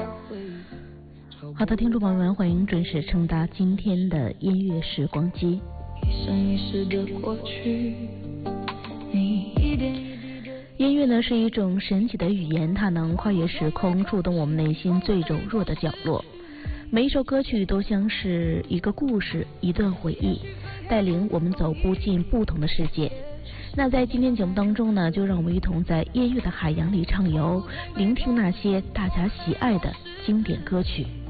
好的，听众朋友们，欢迎准时乘搭今天的音乐时光机。音乐呢是一种神奇的语言，它能跨越时空，触动我们内心最柔弱的角落。每一首歌曲都像是一个故事，一段回忆，带领我们走步进不同的世界。那在今天节目当中呢，就让我们一同在音乐的海洋里畅游，聆听那些大家喜爱的经典歌曲。